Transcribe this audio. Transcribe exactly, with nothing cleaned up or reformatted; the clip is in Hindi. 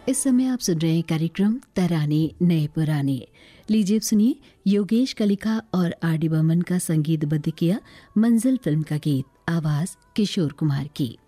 इस समय आप सुन रहे हैं कार्यक्रम तराने नए पुराने। लीजिए सुनिए योगेश कलिका और आर डी बर्मन का संगीतबद्ध किया मंजिल फिल्म का गीत, आवाज किशोर कुमार की।